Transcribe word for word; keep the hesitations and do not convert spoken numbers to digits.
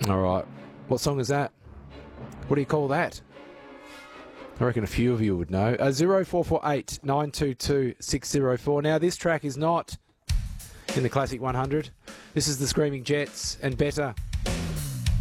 All right. What song is that? What do you call that? I reckon a few of you would know. Uh, zero four four eight nine two two six zero four. Now, this track is not in the Classic one hundred. This is the Screaming Jets and Better.